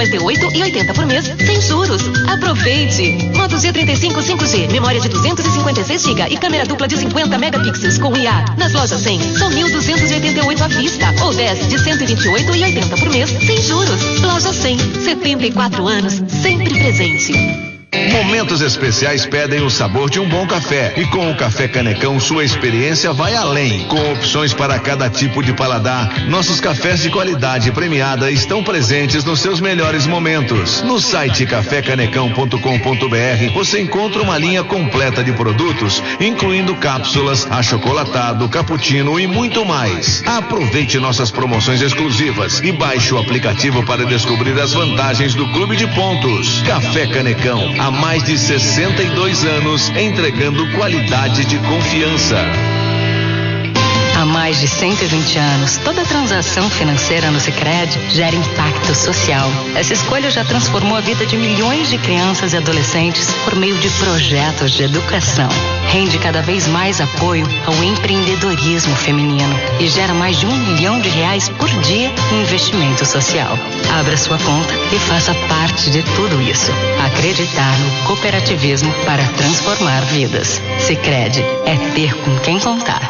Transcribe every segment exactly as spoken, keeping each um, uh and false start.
cinquenta e oito e oitenta por mês, sem juros. Aproveite! Moto G trinta e cinco cinco G, memória de duzentos e cinquenta e seis gigas e câmera dupla de cinquenta megapixels com I A. Nas lojas cem, são mil duzentos e oitenta e oito à vista, ou dez de cento e vinte e oito e oitenta por mês, sem juros. Loja cem, setenta e quatro anos, sempre presente. Momentos especiais pedem o sabor de um bom café. E com o Café Canecão, sua experiência vai além. Com opções para cada tipo de paladar, nossos cafés de qualidade premiada estão presentes nos seus melhores momentos. No site café canecão ponto com ponto br você encontra uma linha completa de produtos, incluindo cápsulas, achocolatado, cappuccino e muito mais. Aproveite nossas promoções exclusivas e baixe o aplicativo para descobrir as vantagens do Clube de Pontos. Café Canecão, há mais de sessenta e dois anos, entregando qualidade de confiança. Há mais de cento e vinte anos, toda transação financeira no Sicredi gera impacto social. Essa escolha já transformou a vida de milhões de crianças e adolescentes por meio de projetos de educação. Rende cada vez mais apoio ao empreendedorismo feminino e gera mais de um milhão de reais por dia em investimento social. Abra sua conta e faça parte de tudo isso. Acreditar no cooperativismo para transformar vidas. Sicredi é ter com quem contar.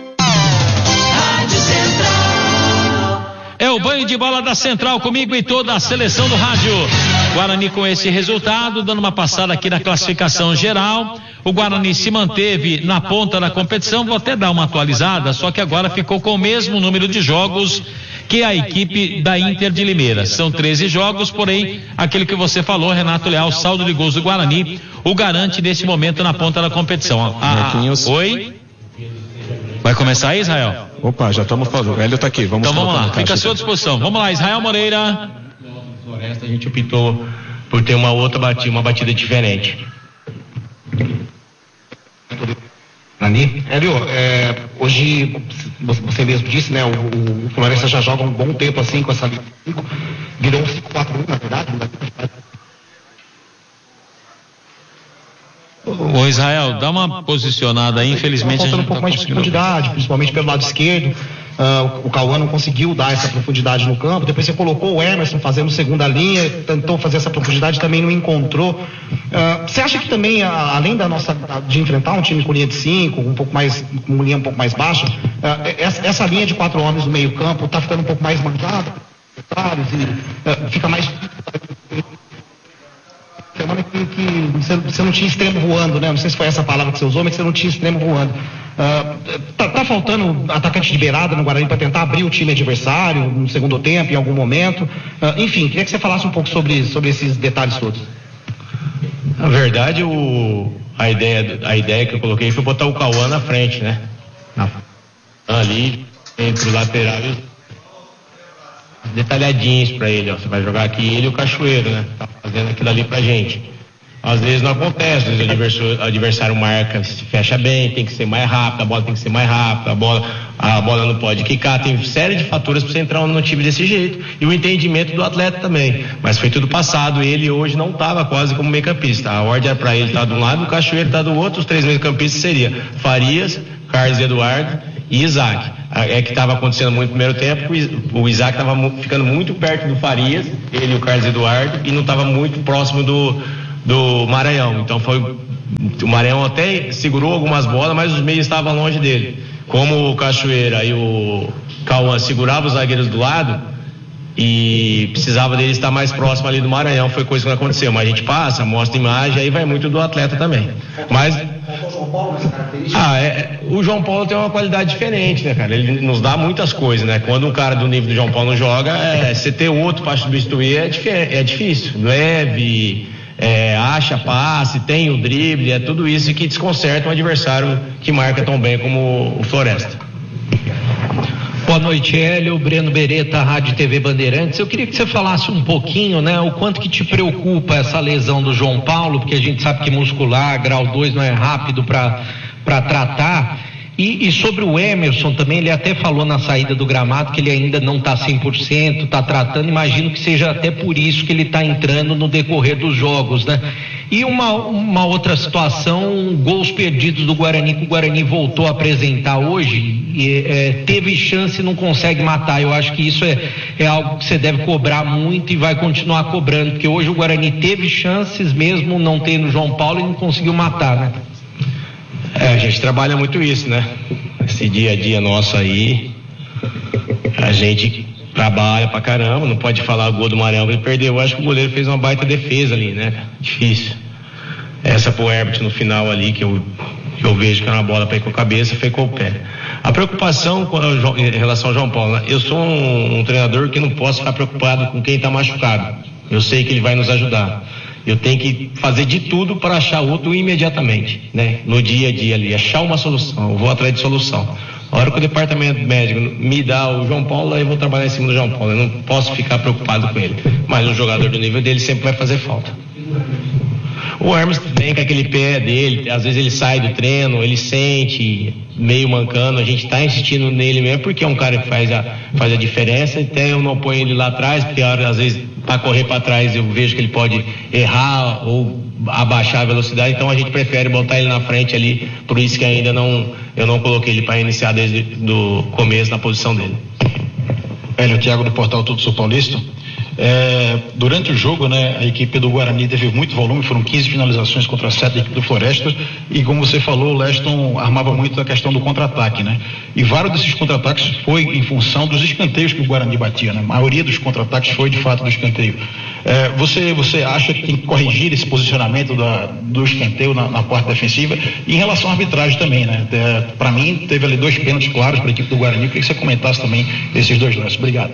É o banho de bola da Central, comigo e toda a seleção do rádio. Guarani com esse resultado, dando uma passada aqui na classificação geral. O Guarani se manteve na ponta da competição, vou até dar uma atualizada, só que agora ficou com o mesmo número de jogos que a equipe da Inter de Limeira. São treze jogos, porém, aquele que você falou, Renato Leal, saldo de gols do Guarani, o garante nesse momento na ponta da competição. Ah, oi? Vai começar aí, Israel? Opa, já estamos falando. O Hélio tá aqui. Vamos então vamos lá, fica à sua disposição. Vamos lá, Israel Moreira. Floresta, a gente optou por ter uma outra batida, uma batida diferente. Nani, Hélio, é, hoje você mesmo disse, né? O, o Floresta já joga um bom tempo assim com essa linha cinco, virou um cinco quatro um, na verdade. Ô Israel, dá uma posicionada aí, infelizmente a gente um pouco mais de profundidade, principalmente pelo lado esquerdo. Uh, o Cauã não conseguiu dar essa profundidade no campo. Depois você colocou o Emerson fazendo segunda linha, tentou fazer essa profundidade, também não encontrou. Uh, você acha que também, uh, além da nossa de enfrentar um time com linha de cinco, um pouco mais, com linha um pouco mais baixa, uh, essa, essa linha de quatro homens no meio campo está ficando um pouco mais manjada, e uh, fica mais semana que, que você, você não tinha extremo voando, né? Não sei se foi essa palavra que você usou, mas você não tinha extremo voando. Uh, tá, tá faltando atacante de beirada no Guarani para tentar abrir o time adversário no segundo tempo, em algum momento. Uh, enfim, queria que você falasse um pouco sobre, sobre esses detalhes todos. Na verdade, o, a, ideia, a ideia que eu coloquei foi botar o Cauã na frente, né? Na, ali, entre o lateral e os detalhadinhos para ele, ó. Você vai jogar aqui ele e o Cachoeiro, né? Tá fazendo aquilo ali pra gente. Às vezes não acontece, às vezes o adversário, o adversário marca, se fecha bem, tem que ser mais rápido, a bola tem que ser mais rápida, a bola, a bola não pode quicar, tem série de fatores para você entrar no time desse jeito, e o entendimento do atleta também. Mas foi tudo passado, ele hoje não estava quase como meio campista. A ordem era para ele estar de um lado, o Cachoeiro tá do outro, os três meio campistas seria Farias, Carlos Eduardo e Isaac. É que estava acontecendo muito no primeiro tempo, o Isaac estava ficando muito perto do Farias, ele e o Carlos Eduardo, e não estava muito próximo do, do Maranhão. Então foi, o Maranhão até segurou algumas bolas, mas os meios estavam longe dele. Como o Cachoeira e o Cauã seguravam os zagueiros do lado e precisava dele estar mais próximo ali do Maranhão, foi coisa que não aconteceu. Mas a gente passa, mostra imagem, aí vai muito do atleta também. Mas Ah, é, o João Paulo tem uma qualidade diferente, né, cara? Ele nos dá muitas coisas, né? Quando um cara do nível do João Paulo não joga, é, você ter outro para substituir é, é difícil. Leve, é, acha passe, tem o drible, é tudo isso que desconcerta um adversário que marca tão bem como o Floresta. Boa noite, Hélio, Breno Beretta, Rádio T V Bandeirantes. Eu queria que você falasse um pouquinho, né, o quanto que te preocupa essa lesão do João Paulo, porque a gente sabe que muscular, grau dois não é rápido para para tratar, E, e sobre o Emerson também, ele até falou na saída do gramado que ele ainda não está cem por cento, está tratando, imagino que seja até por isso que ele está entrando no decorrer dos jogos, né? E uma, uma outra situação, gols perdidos do Guarani, que o Guarani voltou a apresentar hoje, e, é, teve chance e não consegue matar. Eu acho que isso é, é algo que você deve cobrar muito e vai continuar cobrando, porque hoje o Guarani teve chances mesmo não tendo João Paulo e não conseguiu matar, né? É, a gente trabalha muito isso, né? Esse dia a dia nosso aí, a gente trabalha pra caramba, não pode falar o gol do Maranhão que ele perdeu. Eu acho que o goleiro fez uma baita defesa ali, né? Difícil. Essa pro Herbert no final ali, que eu, que eu vejo que era uma bola pra ir com a cabeça, foi com o pé. A preocupação com a, em relação ao João Paulo, né? Eu sou um, um treinador que não posso ficar preocupado com quem tá machucado. Eu sei que ele vai nos ajudar. Eu tenho que fazer de tudo para achar outro imediatamente, né? No dia a dia ali, achar uma solução, eu vou atrás de solução. A hora que o departamento médico me dá o João Paulo, aí eu vou trabalhar em cima do João Paulo, eu não posso ficar preocupado com ele. Mas um jogador do nível dele sempre vai fazer falta. O Hermes vem com aquele pé dele, às vezes ele sai do treino, ele sente meio mancando, a gente está insistindo nele mesmo, porque é um cara que faz a, faz a diferença, até eu não ponho ele lá atrás, porque a hora, às vezes, para correr para trás eu vejo que ele pode errar ou abaixar a velocidade, então a gente prefere botar ele na frente ali, por isso que ainda não, eu não coloquei ele para iniciar desde o começo na posição dele. Hélio, Thiago do Portal Tudo Sul Paulista. É, durante o jogo, né, a equipe do Guarani teve muito volume, foram quinze finalizações contra sete da equipe do Floresta, e como você falou, o Leston armava muito a questão do contra-ataque, né? E vários desses contra-ataques foi em função dos escanteios que o Guarani batia, né? A maioria dos contra-ataques foi de fato do escanteio. É, você, você acha que tem que corrigir esse posicionamento da, do escanteio na, na parte defensiva? E em relação à arbitragem também, né? É, para mim, teve ali dois pênaltis claros para a equipe do Guarani. Eu queria que você comentasse também esses dois lances. Obrigado.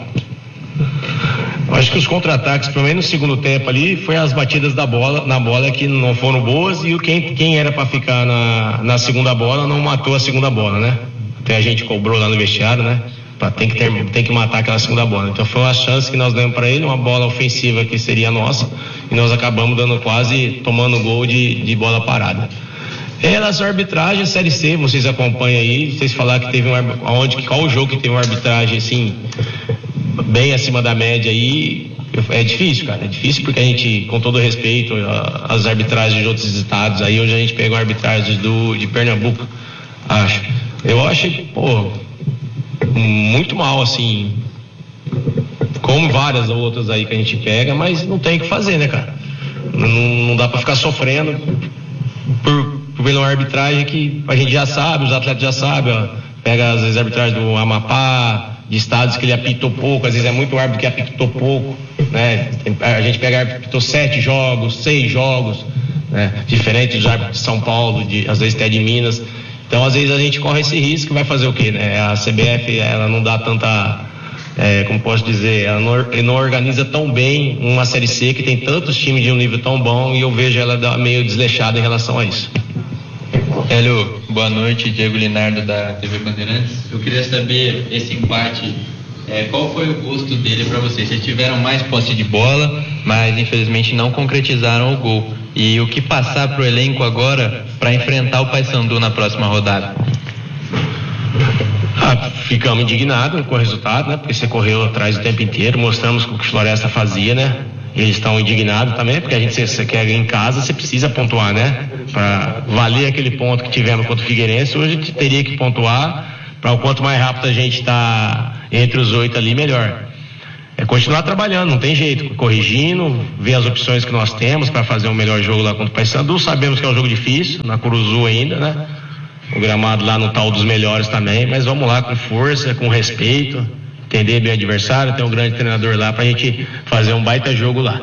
Eu acho que os contra-ataques, pelo menos no segundo tempo ali, foi as batidas da bola, na bola que não foram boas, e o quem, quem era para ficar na, na segunda bola não matou a segunda bola, né? Até a gente cobrou lá no vestiário, né? Pra, tem, que ter, tem que matar aquela segunda bola. Então foi uma chance que nós demos para ele, uma bola ofensiva que seria nossa, e nós acabamos dando quase, tomando gol de, de bola parada. Em relação à arbitragem, Série C, vocês acompanham aí, vocês falaram que teve um, onde, qual o jogo que teve uma arbitragem assim, bem acima da média aí, é difícil, cara, é difícil porque a gente, com todo respeito às arbitragens de outros estados, aí hoje a gente pegou a arbitragem do, de Pernambuco, acho. Eu acho, pô, muito mal, assim, como várias outras aí que a gente pega, mas não tem o que fazer, né, cara? Não, não dá pra ficar sofrendo por, por ver uma arbitragem que a gente já sabe, os atletas já sabem, ó, pega às vezes a arbitragem do Amapá, de estados que ele apitou pouco, às vezes é muito árbitro que apitou pouco, né? A gente pega árbitro que apitou sete jogos, seis jogos, né? Diferente dos árbitros de São Paulo, de, às vezes até de Minas. Então, às vezes a gente corre esse risco, vai fazer o quê, né? A C B F, ela não dá tanta, é, como posso dizer, ela não, não organiza tão bem uma Série C que tem tantos times de um nível tão bom, e eu vejo ela meio desleixada em relação a isso. Hélio, boa noite, Diego Linardo da T V Bandeirantes. Eu queria saber esse empate, é, qual foi o gosto dele para vocês? Vocês tiveram mais posse de bola, mas infelizmente não concretizaram o gol. E o que passar pro elenco agora para enfrentar o Paysandu na próxima rodada? Ah, ficamos indignados com o resultado, né? Porque você correu atrás o tempo inteiro, mostramos o que o Floresta fazia, né? Eles estão indignados também, porque a gente, se você quer em casa, você precisa pontuar, né? Para valer aquele ponto que tivemos contra o Figueirense, hoje a gente teria que pontuar, para o quanto mais rápido a gente está entre os oito ali, melhor. É continuar trabalhando, não tem jeito, corrigindo, ver as opções que nós temos para fazer um melhor jogo lá contra o Paysandu. Sabemos que é um jogo difícil, na Curuzu ainda, né? O gramado lá não tá um dos melhores também, mas vamos lá com força, com respeito, entender bem o adversário, tem um grande treinador lá pra gente fazer um baita jogo lá.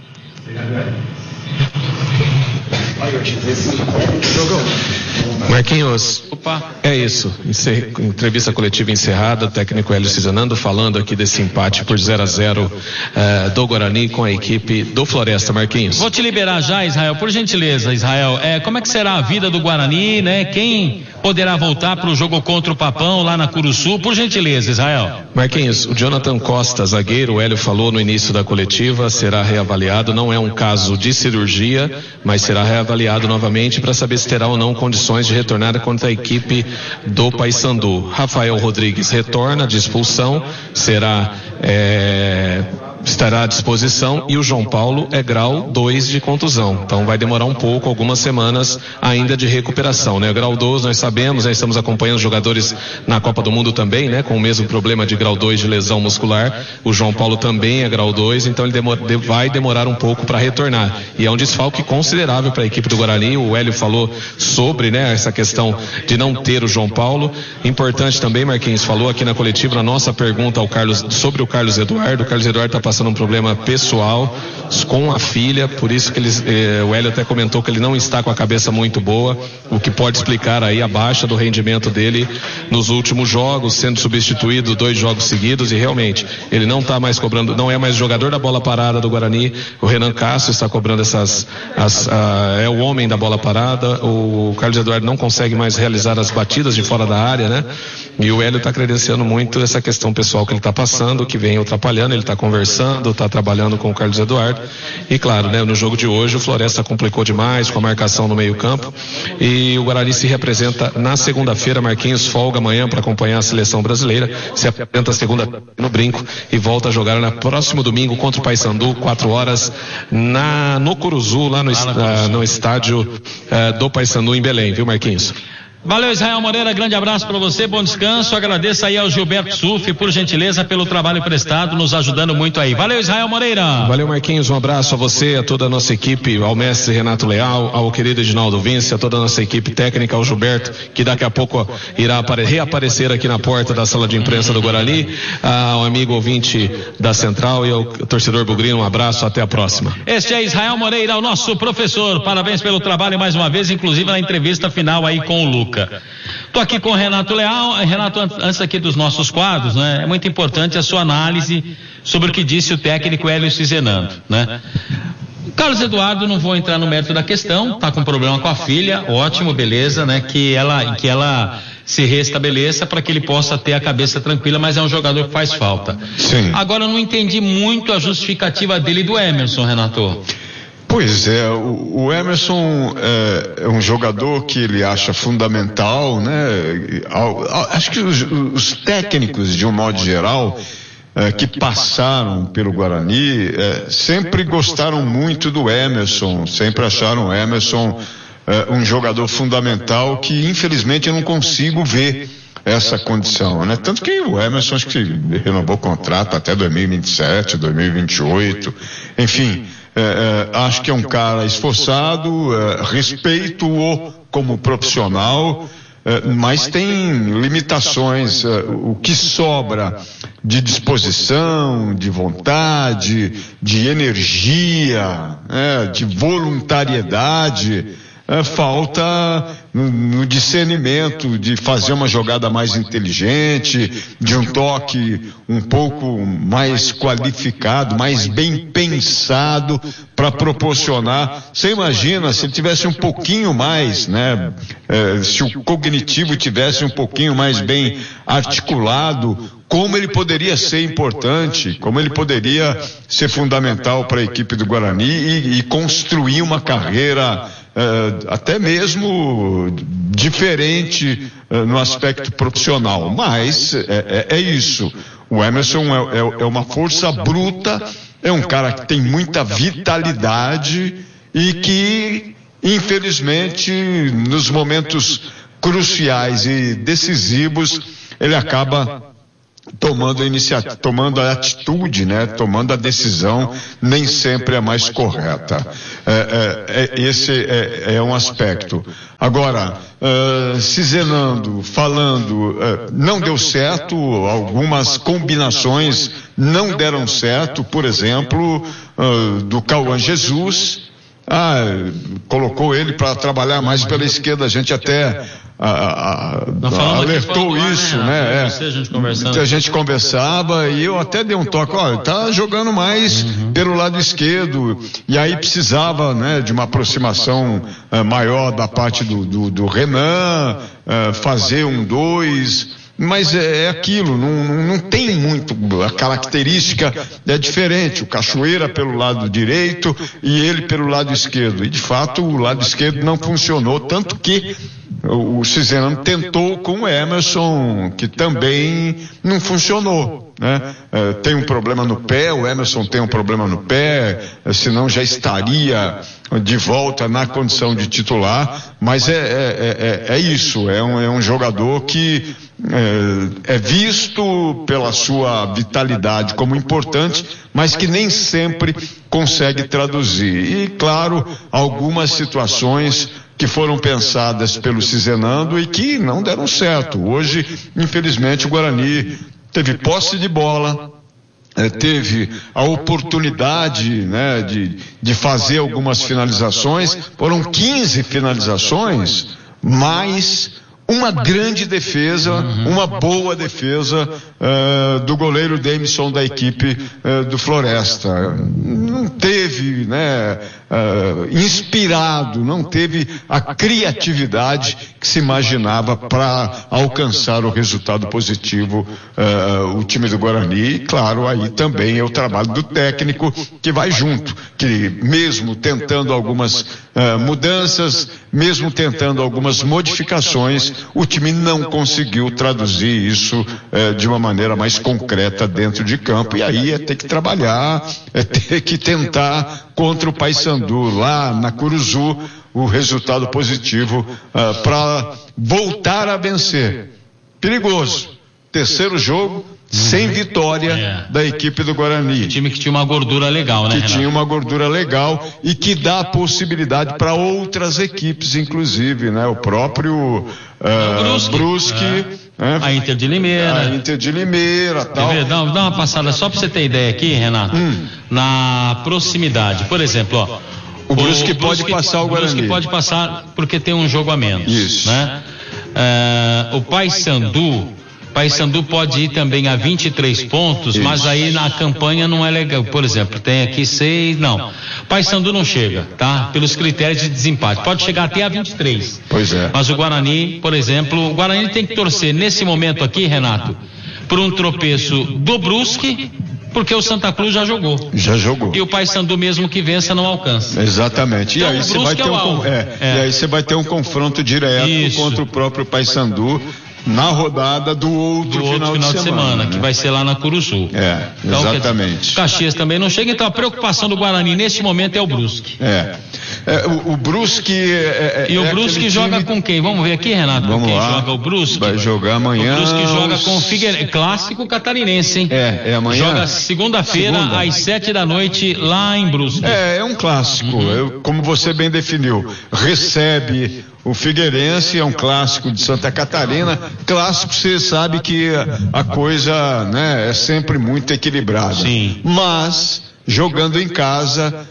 Marquinhos, opa, é isso, Encer... entrevista coletiva encerrada, o técnico Hélio Cisanando falando aqui desse empate por zero a zero eh, do Guarani com a equipe do Floresta. Marquinhos. Vou te liberar já, Israel, por gentileza, Israel, é, como é que será a vida do Guarani, né? Quem poderá voltar para o jogo contra o Papão lá na Curuçu, por gentileza, Israel? Marquinhos, o Jonathan Costa, zagueiro, o Hélio falou no início da coletiva, será reavaliado, não é um caso de cirurgia, mas será será reavaliado novamente para saber se terá ou não condições de retornar contra a equipe do Paysandu. Rafael Rodrigues retorna de expulsão, será é, estará à disposição, e o João Paulo é grau dois de contusão, então vai demorar um pouco, algumas semanas ainda de recuperação, né? Grau dois nós sabemos, nós estamos acompanhando os jogadores na Copa do Mundo também, né? Com o mesmo problema de grau dois de lesão muscular. O João Paulo também é grau dois, então ele demora, vai demorar um pouco para retornar, e é um desfalque considerável para a equipe do Guarani. O Hélio falou sobre, né, essa questão de não ter o João Paulo. Importante também, Marquinhos falou aqui na coletiva, na nossa pergunta ao Carlos, sobre o Carlos Eduardo. O Carlos Eduardo está passando um problema pessoal com a filha, por isso que eles, eh, o Hélio até comentou que ele não está com a cabeça muito boa, o que pode explicar aí a baixa do rendimento dele nos últimos jogos, sendo substituído dois jogos seguidos, e realmente ele não está mais cobrando, não é mais jogador da bola parada do Guarani. O Renan Castro está cobrando essas, as, a, é o homem da bola parada. O Carlos Eduardo não consegue mais realizar as batidas de fora da área, né? E o Hélio está credenciando muito essa questão pessoal que ele está passando, que vem atrapalhando. Ele está conversando, está trabalhando com o Carlos Eduardo, e claro, né, no jogo de hoje o Floresta complicou demais com a marcação no meio campo, e o Guarani se representa na segunda-feira. Marquinhos folga amanhã para acompanhar a seleção brasileira, se apresenta segunda no Brinco e volta a jogar no próximo domingo contra o Paysandu, quatro horas na, no Curuzu, lá no, uh, no estádio uh, do Paysandu em Belém, viu, Marquinhos? Valeu, Israel Moreira, grande abraço para você, bom descanso. Agradeço aí ao Gilberto Suf, por gentileza, pelo trabalho prestado, nos ajudando muito aí. Valeu, Israel Moreira. Valeu, Marquinhos, um abraço a você, a toda a nossa equipe, ao mestre Renato Leal, ao querido Edinaldo Vince, a toda a nossa equipe técnica, ao Gilberto, que daqui a pouco irá apare- reaparecer aqui na porta da sala de imprensa do Guarani, ao amigo ouvinte da Central e ao torcedor bugrino, um abraço, até a próxima. Este é Israel Moreira, o nosso professor, parabéns pelo trabalho mais uma vez, inclusive na entrevista final aí com o Lucas. Estou aqui com o Renato Leal. Renato, antes aqui dos nossos quadros, né, é muito importante a sua análise sobre o que disse o técnico Hélio Cizenando, né? O Carlos Eduardo, não vou entrar no mérito da questão, está com problema com a filha, ótimo, beleza, né? Que ela, que ela se restabeleça para que ele possa ter a cabeça tranquila, mas é um jogador que faz falta. Sim. Agora, eu não entendi muito a justificativa dele e do Emerson, Renato. Pois é, o, o Emerson é, é um jogador que ele acha fundamental, né? Acho que os, os técnicos, de um modo geral, é, que passaram pelo Guarani, é, sempre gostaram muito do Emerson, sempre acharam o Emerson é, um jogador fundamental, que infelizmente eu não consigo ver essa condição, né? Tanto que o Emerson acho que renovou o contrato até dois mil e vinte e sete, dois mil e vinte e oito, enfim. É, é, acho que é um cara esforçado, é, respeito-o como profissional, é, mas tem limitações. É, o que sobra de disposição, de vontade, de energia, é, de voluntariedade, é, falta no, no discernimento de fazer uma jogada mais inteligente, de um toque um pouco mais qualificado, mais bem pensado para proporcionar. Você imagina se ele tivesse um pouquinho mais, né? É, se o cognitivo tivesse um pouquinho mais bem articulado, como ele poderia ser importante, como ele poderia ser fundamental para a equipe do Guarani e, e construir uma carreira Uh, até mesmo diferente uh, no aspecto profissional, mas é, é, é isso. O Emerson é, é, é uma força bruta, é um cara que tem muita vitalidade e que, infelizmente, nos momentos cruciais e decisivos, ele acaba tomando a iniciativa, tomando a atitude, né? Tomando a decisão, nem sempre é mais correta. É, é, é, esse é, é um aspecto. Agora, uh, Cizenando, falando, uh, não deu certo, algumas combinações não deram certo, por exemplo, uh, do Cauã Jesus, ah, colocou ele para trabalhar mais pela esquerda, a gente até A, a, a, alertou isso, ar, né? né? É. A gente conversando. A gente conversava e eu até dei um toque, olha, tá jogando mais uhum. pelo lado esquerdo, e aí precisava, né, de uma aproximação uh, maior da parte do, do, do Renan, uh, fazer um dois, mas é, é aquilo, não, não, não tem muito, a característica é diferente, o Cachoeira pelo lado direito e ele pelo lado esquerdo, e de fato o lado esquerdo não funcionou, tanto que o, o Cisenano tentou com o Emerson, que também não funcionou, né? É, tem um problema no pé, o Emerson tem um problema no pé, é, senão já estaria de volta na condição de titular, mas é, é, é, é isso, é um, é um jogador que é, é visto pela sua vitalidade como importante, mas que nem sempre consegue traduzir. E, claro, algumas situações que foram pensadas pelo Cisenando e que não deram certo. Hoje, infelizmente, o Guarani teve posse de bola, é, teve a oportunidade, né, de, de fazer algumas finalizações. Foram quinze finalizações, mais uma grande defesa, uma boa defesa uh, do goleiro Demisson da equipe uh, do Floresta. Não teve, né, uh, inspirado, não teve a criatividade que se imaginava para alcançar o resultado positivo uh, o time do Guarani. E, claro, aí também é o trabalho do técnico que vai junto, que mesmo tentando algumas uh, mudanças, mesmo tentando algumas modificações, o time não conseguiu traduzir isso eh, de uma maneira mais concreta dentro de campo, e aí é ter que trabalhar, é ter que tentar contra o Paysandu lá na Curuzu o resultado positivo uh, para voltar a vencer. Perigoso. Terceiro jogo sem vitória é. da equipe do Guarani. O time que tinha uma gordura legal, né, Que Renato? tinha uma gordura legal e que dá possibilidade para outras equipes, inclusive, né? O próprio uh, o Brusque, Brusque é. né? a Inter de Limeira. A Inter de Limeira, tal. Ver, dá, dá uma passada só para você ter ideia aqui, Renato. Hum. Na proximidade, por exemplo, ó. O Brusque pode passar o Guarani. O Brusque pode passar porque tem um jogo a menos. Isso. Né? Uh, o Paysandu. Paysandu pode ir também a vinte e três pontos, Isso. mas aí na campanha não é legal. Por exemplo, tem aqui seis, não. Paysandu não chega, tá? Pelos critérios de desempate. Pode chegar até a vinte e três. Pois é. Mas o Guarani, por exemplo, o Guarani tem que torcer nesse momento aqui, Renato, por um tropeço do Brusque, porque o Santa Cruz já jogou. Já jogou. E o Paysandu mesmo que vença não alcança. Exatamente. Então, e aí você vai ter um, é, é. E aí você vai ter um confronto direto Isso. contra o próprio Paysandu na rodada do outro, do outro final, final de, de semana, semana né? que né? vai ser lá na Curuzu. É, então, exatamente. Caxias também não chega, então a preocupação do Guarani neste momento é o Brusque. É. é o, o Brusque é, é, E o é Brusque joga time... com quem? Vamos ver aqui, Renato. Vamos quem lá. joga o Brusque? Vai jogar amanhã. O Brusque joga com o Figueirense, clássico catarinense, hein? É, é amanhã. Joga segunda-feira Segunda. às sete da noite lá em Brusque. É, é um clássico. Uhum. Eu, como você bem definiu, recebe o Figueirense, é um clássico de Santa Catarina. Clássico, você sabe que a, a coisa, né, é sempre muito equilibrada. Sim. Mas jogando em casa,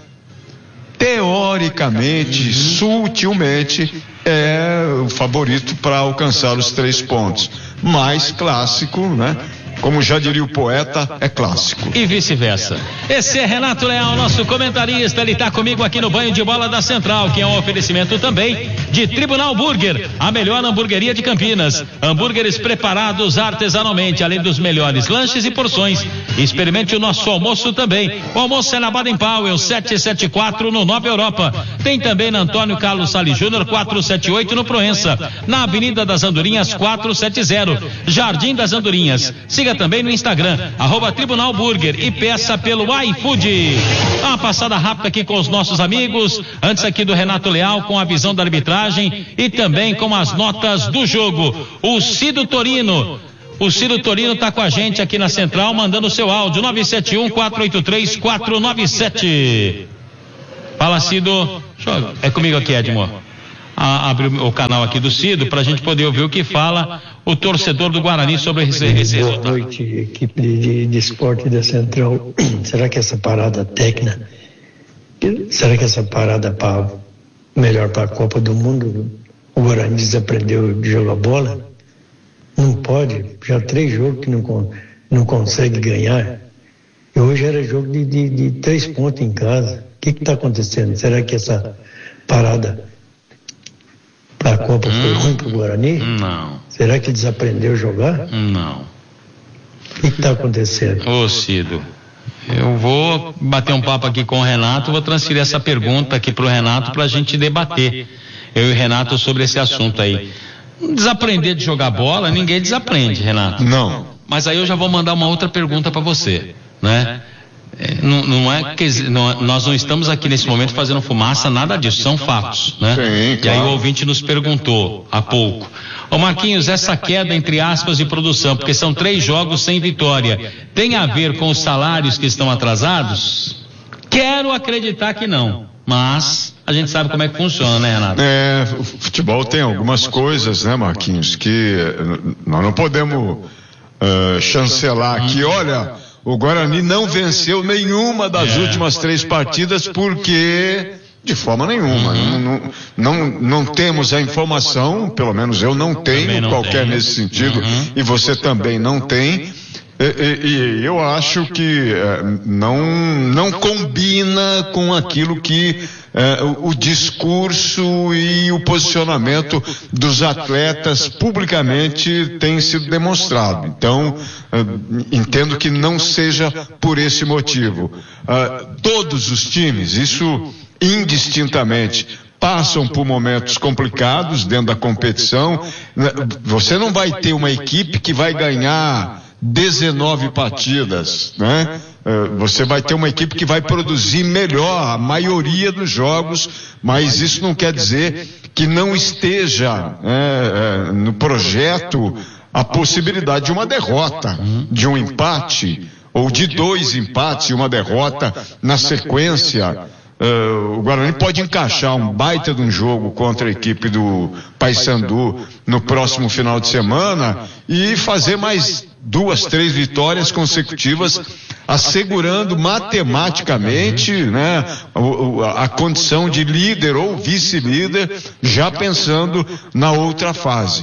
teoricamente, uhum. sutilmente, é o favorito para alcançar os três pontos. Mais clássico, né? Como já diria o poeta, é clássico. E vice-versa. Esse é Renato Leal, nosso comentarista. Ele está comigo aqui no Banho de Bola da Central, que é um oferecimento também de Tribunal Burger, a melhor hamburgueria de Campinas. Hambúrgueres preparados artesanalmente, além dos melhores lanches e porções. Experimente o nosso almoço também. O almoço é na Baden Powell, setecentos e setenta e quatro, no Nova Europa. Tem também na Antônio Carlos Salles Júnior, quatrocentos e setenta e oito, no Proença. Na Avenida das Andorinhas, quatrocentos e setenta, Jardim das Andorinhas. Siga também no Instagram, arroba Tribunal Burger, e peça pelo iFood. Dá uma passada rápida aqui com os nossos amigos, antes aqui do Renato Leal, com a visão da arbitragem e também com as notas do jogo. O Cido Torino. O Cido Torino está com a gente aqui na Central, mandando o seu áudio, nove sete um, quatro oito três, quatro nove sete. Fala, Cido. É comigo aqui, Edmond. A, abre o, o canal aqui do Cido para a gente poder ouvir o que fala o torcedor do Guarani sobre esse, esse resultado. Boa noite, equipe de, de, de esporte da Central. Será que essa parada técnica, será que essa parada para melhor para a Copa do Mundo, o Guarani desaprendeu de jogar bola? Não pode, já três jogos que não, não consegue ganhar. E hoje era jogo de, de, de três pontos em casa. O que está acontecendo? Será que essa parada A Copa foi hum, ruim pro Guarani? Não. Será que desaprendeu a jogar? Não. O que está acontecendo? Ô Cido, eu vou bater um papo aqui com o Renato, vou transferir essa pergunta aqui pro Renato pra gente debater, eu e o Renato, sobre esse assunto aí. Desaprender de jogar bola, ninguém desaprende, Renato. Não. Mas aí eu já vou mandar uma outra pergunta para você, né? É, não, não é que não, nós não estamos aqui nesse momento fazendo fumaça, nada disso, são fatos, né? Sim, claro. E aí o ouvinte nos perguntou há pouco: ô Marquinhos, essa queda entre aspas de produção, porque são três jogos sem vitória, tem a ver com os salários que estão atrasados? Quero acreditar que não, mas a gente sabe como é que funciona, né, Renato? É, o futebol tem algumas coisas, né, Marquinhos, que nós não podemos uh, chancelar aqui. Olha, o Guarani não venceu nenhuma das é. últimas três partidas porque, de forma nenhuma, uhum. não, não, não temos a informação, pelo menos eu não tenho não qualquer tenho. nesse sentido, uhum. e você também não tem. E, e, e eu acho que é, não, não combina com aquilo que é, o, o discurso e o posicionamento dos atletas publicamente tem sido demonstrado. Então, é, entendo que não seja por esse motivo. É, todos os times, isso indistintamente, passam por momentos complicados dentro da competição. Você não vai ter uma equipe que vai ganhar dezenove partidas, né? Você vai ter uma equipe que vai produzir melhor a maioria dos jogos, mas isso não quer dizer que não esteja é, no projeto a possibilidade de uma derrota, de um empate ou de dois empates e uma derrota na sequência. Uh, o Guarani pode encaixar um baita de um jogo contra a equipe do Paysandu no próximo final de semana e fazer mais duas, três vitórias consecutivas, assegurando matematicamente, né, a, a condição de líder ou vice-líder, já pensando na outra fase.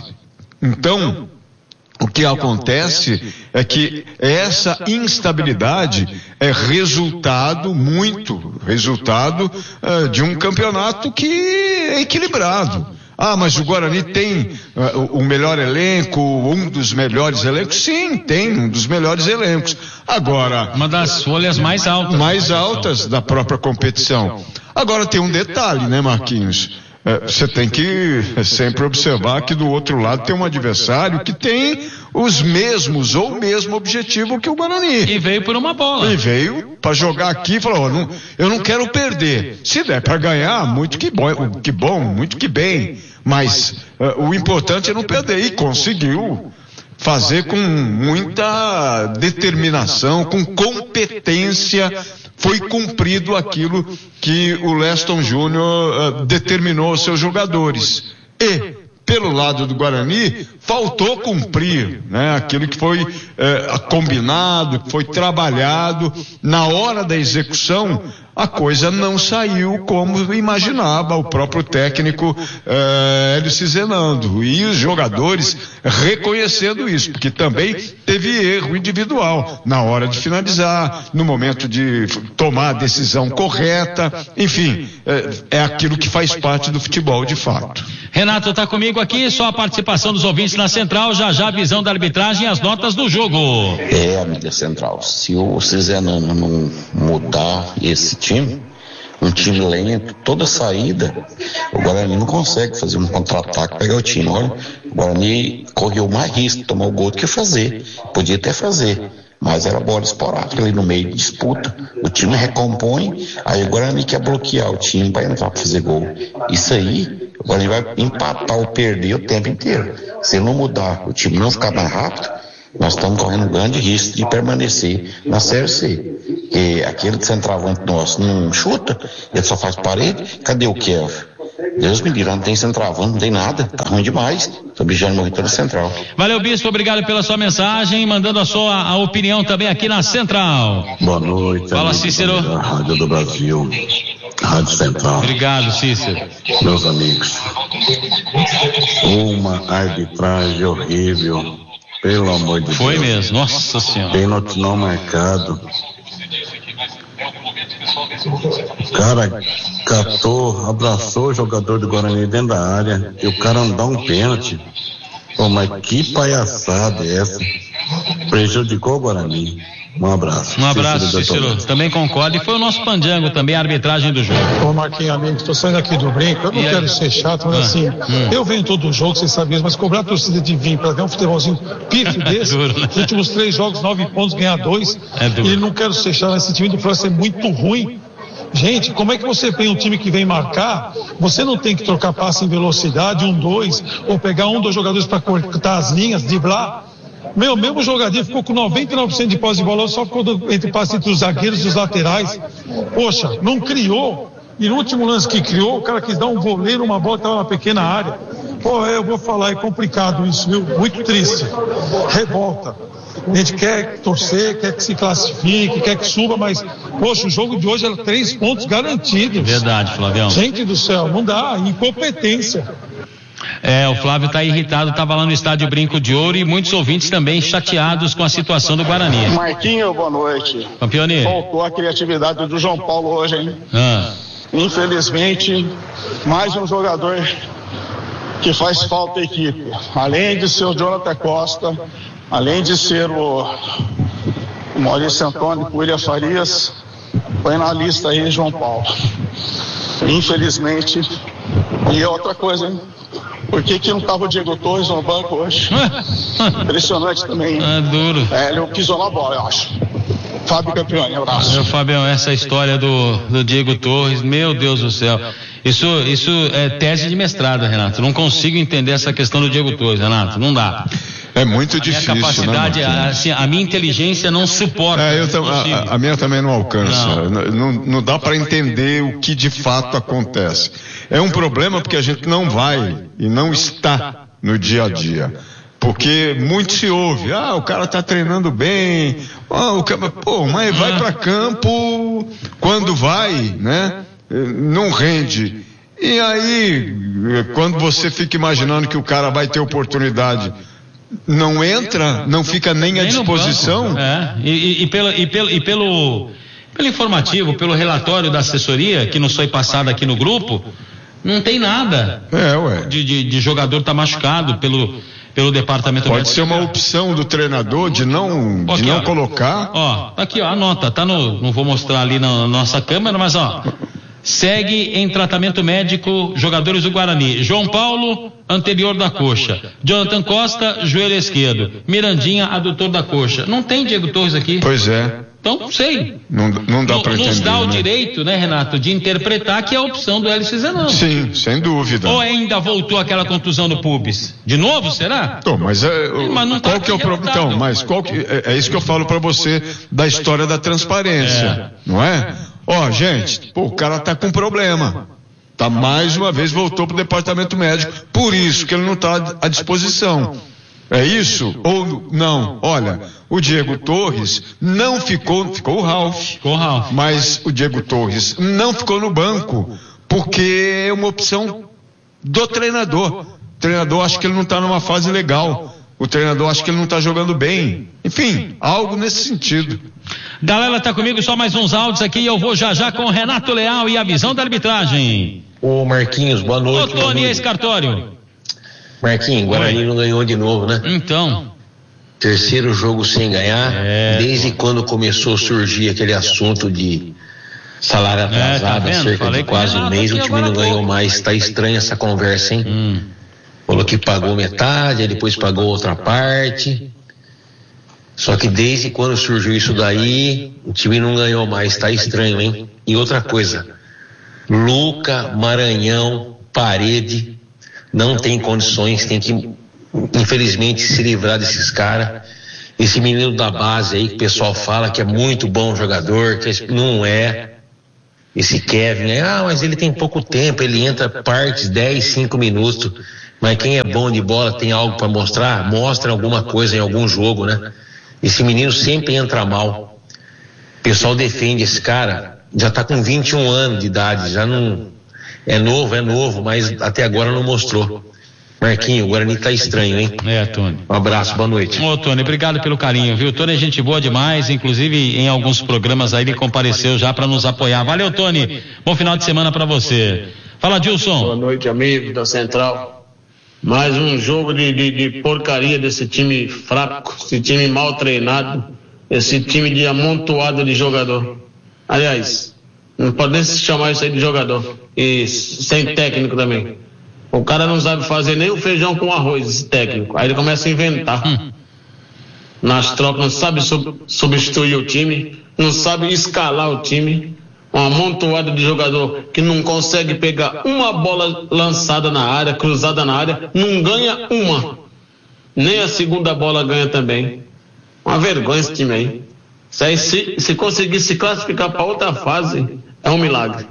Então, o que acontece é que essa instabilidade é resultado, muito resultado, uh, de um campeonato que é equilibrado. Ah, mas o Guarani tem uh, o melhor elenco, um dos melhores elencos? Sim, tem um dos melhores elencos. Agora... Uma das folhas mais altas. Mais altas da própria competição. Agora tem um detalhe, né, Marquinhos? Você tem que sempre observar que do outro lado tem um adversário que tem os mesmos ou o mesmo objetivo que o Guarani. E veio por uma bola. E veio para jogar aqui e falou: oh, não, eu não quero perder. Se der para ganhar, muito que bom, que bom, muito que bem. Mas uh, o importante é não perder. E conseguiu fazer com muita determinação, com competência. Foi cumprido aquilo que o Leston Júnior uh, determinou aos seus jogadores. E, pelo lado do Guarani, faltou cumprir, né, aquilo que foi uh, combinado, que foi trabalhado. Na hora da execução, a coisa não saiu como imaginava o próprio técnico uh, Hélio Cizenando. E os jogadores reconhecendo isso, porque também teve erro individual na hora de finalizar, no momento de tomar a decisão correta. Enfim, é, é aquilo que faz parte do futebol de fato. Renato está comigo aqui, só a participação dos ouvintes na Central, já já a visão da arbitragem e as notas do jogo. É, amiga Central, se o Cizenando não mudar esse time, um time lento, toda saída, o Guarani não consegue fazer um contra-ataque, pegar o time. Olha, o Guarani correu mais risco de tomar o gol do que fazer, podia até fazer, mas era bola esporádica ali no meio de disputa. O time recompõe, aí o Guarani quer bloquear o time para entrar para fazer gol. Isso aí, o Guarani vai empatar ou perder o tempo inteiro. Se ele não mudar, o time não ficar mais rápido, nós estamos correndo um grande risco de permanecer na Série C. E aquele centroavante nosso não chuta, ele só faz parede. Cadê o Kevin? Deus me livre, não tem centroavante, não tem nada, tá ruim demais. Tô beijando muito pela Central. Valeu, Bispo, obrigado pela sua mensagem, mandando a sua a opinião também aqui na Central. Boa noite. Fala, Cícero. Da Rádio do Brasil, Rádio Central. Obrigado, Cícero. Meus amigos, uma arbitragem horrível, pelo amor de Foi Deus. Foi mesmo, nossa senhora. Pênalti não marcado. cara catou, abraçou o jogador do Guarani dentro da área e o cara não dá um pênalti. Pô, mas que palhaçada é essa? Prejudicou o Guarani. Um abraço. Um abraço, Cícero. Cícero. Também concordo. E foi o nosso Pandiango também, a arbitragem do jogo. Ô Marquinhos, amigo, estou saindo aqui do brinco. Eu não e quero aí? ser chato, mas ah, assim, hum. eu venho todo o jogo, vocês sabem, mas cobrar a torcida de vir para ver um futebolzinho pife desse, é duro, né? Os últimos três jogos, nove pontos, ganhar dois. É duro. E não quero ser chato, esse time do Flamengo é muito ruim. Gente, como é que você tem um time que vem marcar? Você não tem que trocar passe em velocidade, um, dois, ou pegar um, dois jogadores para cortar as linhas, driblar. Meu, mesmo jogador ficou com noventa e nove por cento de posse de bola, só ficou entre passe entre os zagueiros e os laterais. Poxa, não criou. E no último lance que criou, o cara quis dar um voleiro, uma bola que estava na pequena área. Pô, eu vou falar, é complicado isso, viu? Muito triste. Revolta. A gente quer torcer, quer que se classifique, quer que suba, mas, poxa, o jogo de hoje era três pontos garantidos. Verdade, Flavião. Gente do céu, não dá, incompetência. É, o Flávio está irritado, estava lá no estádio Brinco de Ouro e muitos ouvintes também chateados com a situação do Guarani. Marquinho, boa noite. Campeone. Faltou a criatividade do João Paulo hoje, hein? Ah. Infelizmente, mais um jogador que faz falta à equipe. Além de ser o Jonathan Costa, além de ser o, o Maurício Antônio, o William Farias, põe na lista aí João Paulo. Infelizmente. E outra coisa, hein? Por que que não tava o Diego Torres no banco hoje? Impressionante também. É duro. É, ele pisou na bola, eu acho. Fábio Campeone, abraço. Meu Fabião, essa história do, do Diego Torres, meu Deus do céu. Isso, isso é tese de mestrado, Renato. Não consigo entender essa questão do Diego Torres, Renato. Não dá. É muito a difícil, minha capacidade, né, a, assim, a minha inteligência não suporta. É, eu tam, a, a minha também não alcança. Não, não, não dá para entender o que de fato acontece. É um problema porque a gente não vai e não está no dia a dia. Porque muito se ouve, ah, o cara tá treinando bem, ah, o cara, pô, mas vai para campo, quando vai, né, não rende. E aí, quando você fica imaginando que o cara vai ter oportunidade, não entra, não fica nem à disposição. É, e, e, pelo, e, pelo, e pelo, pelo informativo, pelo relatório da assessoria, que nos foi passado aqui no grupo, não tem nada é, ué. De, de, de jogador tá machucado pelo, pelo departamento médico. Pode ser uma opção do treinador de não, de aqui, não ó, colocar. Ó, aqui ó, anota, tá no, não vou mostrar ali na nossa câmera, mas ó, segue em tratamento médico jogadores do Guarani: João Paulo, anterior da coxa; Jonathan Costa, joelho esquerdo; Mirandinha, adutor da coxa. Não tem Diego Torres aqui. Pois é. Então, não sei. Não, não dá para entender. Nos dá o né? direito, né, Renato, de interpretar que é a opção do Hélice Zenon. Sim, sem dúvida. Ou ainda voltou aquela contusão do pubis? De novo, será? Então, mas, é, mas não qual tá que é o problema? Então, mas qual que, é, é isso que eu falo para você da história da transparência, é. não é? Ó, gente, pô, o cara tá com problema. Tá mais uma vez voltou pro departamento médico, por isso que ele não tá à disposição. É isso? Ou não? Olha, o Diego Torres não ficou, ficou o Ralf. Ficou o Ralf. Mas o Diego Torres não ficou no banco, porque é uma opção do treinador. O treinador acha que ele não tá numa fase legal. O treinador acha que ele não tá jogando bem. Enfim, algo nesse sentido. Galera, tá comigo, só mais uns áudios aqui e eu vou já já com o Renato Leal e a visão da arbitragem. Ô Marquinhos, boa noite. Ô Tony, ex-cartório. Marquinhos, Guarani não ganhou de novo, né? Então. Terceiro jogo sem ganhar, é. Desde quando começou a surgir aquele assunto de salário atrasado, é, tá cerca Falei de quase um mês, o time não ganhou mais. Tá estranha essa conversa, hein? Hum. Falou que pagou metade, aí depois pagou outra parte. Só que desde quando surgiu isso daí, o time não ganhou mais, tá estranho, hein? E outra coisa, Luca, Maranhão, Parede, não tem condições, tem que, infelizmente, se livrar desses caras. Esse menino da base aí que o pessoal fala que é muito bom jogador, que não é. Esse Kevin, né? Ah, mas ele tem pouco tempo, ele entra partes dez, cinco minutos. Mas quem é bom de bola tem algo para mostrar, mostra alguma coisa em algum jogo, né? Esse menino sempre entra mal. O pessoal defende esse cara, já tá com vinte e um anos de idade, já não é novo, é novo, mas até agora não mostrou. Marquinho, o Guarani tá estranho, hein? É, Tony. Um abraço, boa noite. Ô, Tony, obrigado pelo carinho, viu? Tony é gente boa demais, inclusive em alguns programas aí ele compareceu já para nos apoiar. Valeu, Tony. Bom final de semana para você. Fala, Dilson. Boa noite, amigos da Central. Mais um jogo de, de, de porcaria desse time fraco, esse time mal treinado, esse time de amontoado de jogador. Aliás, não pode nem se chamar isso aí de jogador. E sem técnico também. O cara não sabe fazer nem o feijão com arroz, esse técnico. Aí ele começa a inventar. Hum. Nas trocas, não sabe sub, substituir o time, não sabe escalar o time. Uma amontoada de jogador que não consegue pegar uma bola lançada na área, cruzada na área, não ganha uma. Nem a segunda bola ganha também. Uma vergonha esse time aí. Isso aí, se, se conseguir se classificar para outra fase, é um milagre.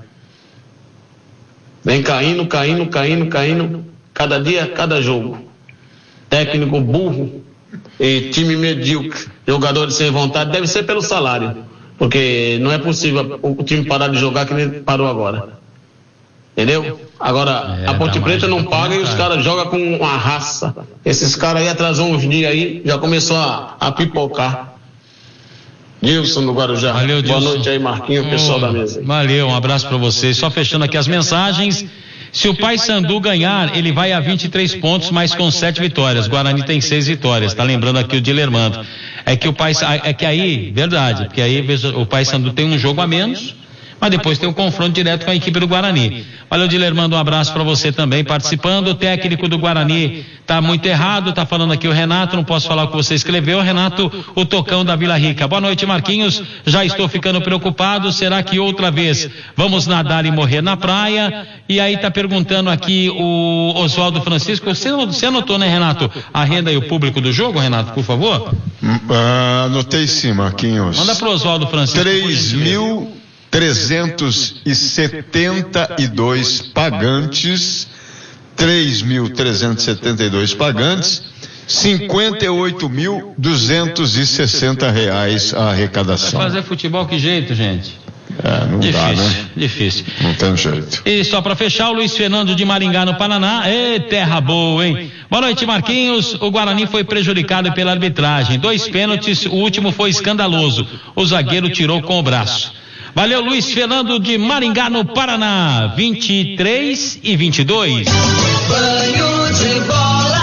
Vem caindo, caindo, caindo, caindo, cada dia, cada jogo. Técnico burro e time medíocre, jogadores sem vontade, deve ser pelo salário, porque não é possível o time parar de jogar que nem parou agora. Entendeu? Agora, é, a Ponte Preta não paga e os caras jogam com uma raça. Esses caras aí atrasou uns dias aí, já começou a, a pipocar. Dilson do Guarujá. Valeu, Boa Dilson. noite aí, Marquinho, pessoal oh, da mesa. Valeu, um abraço para vocês. Só fechando aqui as mensagens. Se o Paysandu ganhar, ele vai a vinte e três pontos, mas com sete vitórias. Guarani tem seis vitórias. Tá lembrando aqui o Dilermando. É que o Paysandu, é que aí, verdade, porque aí o Paysandu tem um jogo a menos, mas depois tem um confronto direto com a equipe do Guarani. Valeu, Dilermando, um abraço para você também participando. O técnico do Guarani tá muito errado, tá falando aqui o Renato, não posso falar o que você escreveu, Renato, o Tocão da Vila Rica. Boa noite, Marquinhos, já estou ficando preocupado, será que outra vez vamos nadar e morrer na praia? E aí tá perguntando aqui o Oswaldo Francisco, você, você anotou, né, Renato, a renda e o público do jogo, Renato, por favor? Uh, anotei sim, Marquinhos. Manda pro Oswaldo Francisco. três mil trezentos e setenta e dois pagantes, três mil trezentos e setenta e dois pagantes, cinquenta e oito mil duzentos e sessenta reais a arrecadação. Vai fazer futebol que jeito, gente? É, não difícil, dá, né? Difícil. Não tem jeito. E só para fechar, o Luiz Fernando de Maringá, no Paraná. Ê, terra boa, hein? Boa noite, Marquinhos. O Guarani foi prejudicado pela arbitragem. Dois pênaltis, o último foi escandaloso. O zagueiro tirou com o braço. Valeu, Luiz Fernando de Maringá, no Paraná. vinte e três e vinte e dois. Banho de bola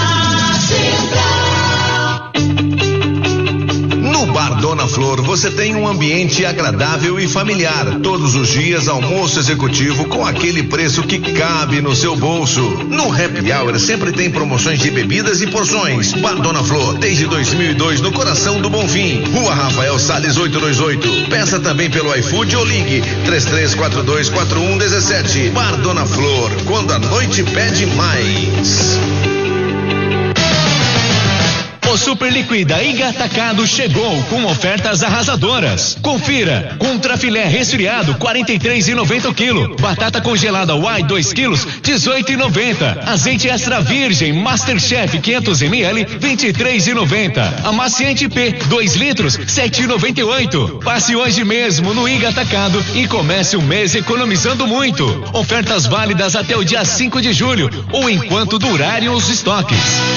Central. No Bar Dona Flor você tem um ambiente agradável e familiar. Todos os dias almoço executivo com aquele preço que cabe no seu bolso. No Happy Hour sempre tem promoções de bebidas e porções. Bar Dona Flor, desde dois mil e dois, no coração do Bonfim. Rua Rafael Salles oitocentos e vinte e oito. Peça também pelo iFood ou ligue três três quatro dois quatro um um sete. Bar Dona Flor, quando a noite pede mais. O Super Liquida Iga Atacado chegou com ofertas arrasadoras. Confira: contrafilé resfriado quarenta e três reais e noventa centavos o quilo, batata congelada Uai dois quilos dezoito reais e noventa centavos, azeite extra virgem Masterchef quinhentos mililitros vinte e três reais e noventa centavos, amaciante P dois litros sete reais e noventa e oito centavos. Passe hoje mesmo no Iga Atacado e comece o mês economizando muito. Ofertas válidas até o dia cinco de julho ou enquanto durarem os estoques.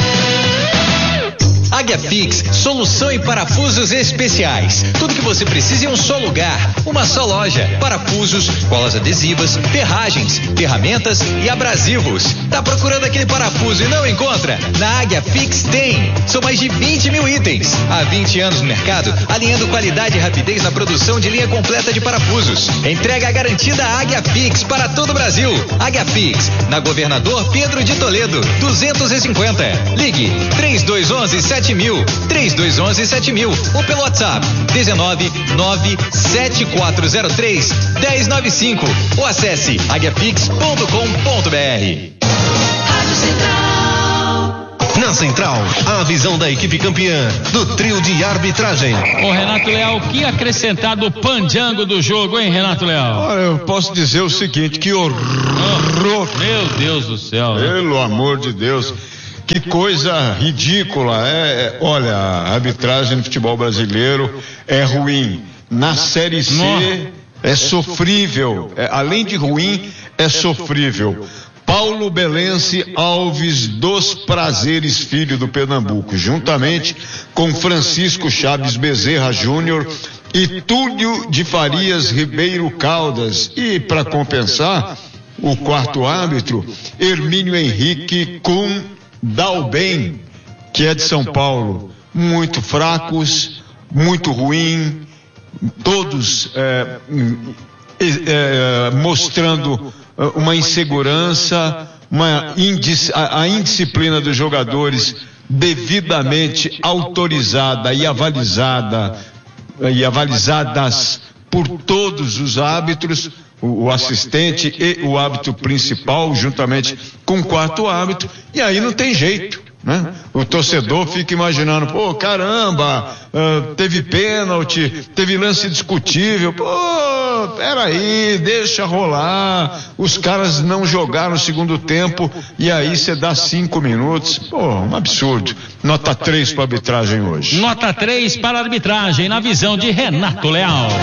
Águia Fix, solução em parafusos especiais. Tudo que você precisa em um só lugar, uma só loja. Parafusos, colas adesivas, ferragens, ferramentas e abrasivos. Tá procurando aquele parafuso e não encontra? Na Águia Fix tem. São mais de vinte mil itens. Há vinte anos no mercado, alinhando qualidade e rapidez na produção de linha completa de parafusos. Entrega garantida Águia Fix para todo o Brasil. Águia Fix, na Governador Pedro de Toledo, duzentos e cinquenta. Ligue três dois um um sete mil, três dois um um sete mil ou pelo WhatsApp dezenove nove sete quatro zero três um zero nove cinco ou acesse aguiafix ponto com ponto br. Rádio Central. Na Central, a visão da equipe campeã do trio de arbitragem. Ô Renato Leal, o que acrescentar do panjango do jogo, hein, Renato Leal? Olha, eu posso dizer o seguinte, que horror. Oh, meu Deus do céu. Pelo amor de Deus. Que coisa ridícula, é, é, olha, a arbitragem no futebol brasileiro é ruim, na Série C Nossa. é sofrível, é, além de ruim, é sofrível. Paulo Belense Alves dos Prazeres Filho do Pernambuco, juntamente com Francisco Chaves Bezerra Júnior e Túlio de Farias Ribeiro Caldas. E, para compensar, o quarto árbitro, Hermínio Henrique Cum Dalben, que é de São Paulo. Muito fracos, muito ruim, todos é, é, mostrando uma insegurança, uma indic, a, a indisciplina dos jogadores devidamente autorizada e avalizada e avalizadas por todos os árbitros, o, o assistente e o árbitro principal, juntamente com o quarto árbitro, e aí não tem jeito, né? O torcedor fica imaginando, pô, caramba, uh, teve pênalti, teve lance discutível, pô, peraí, deixa rolar, os caras não jogaram no segundo tempo e aí você dá cinco minutos, pô, um absurdo. Nota três para arbitragem hoje. Nota três para a arbitragem, na visão de Renato Leal.